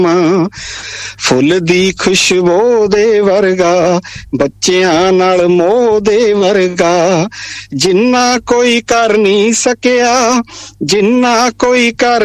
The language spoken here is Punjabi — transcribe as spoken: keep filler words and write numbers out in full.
ਫੁੱਲ ਦੀ ਖੁਸ਼ਬੂ ਦੇ ਵਰਗਾ, ਬੱਚਿਆਂ ਨਾਲ ਮੋਹ ਦੇ ਵਰਗਾ, ਜਿੰਨਾ ਕੋਈ ਕਰ ਨਹੀਂ ਸਕਿਆ, ਜਿੰਨਾ ਕੋਈ ਕਰ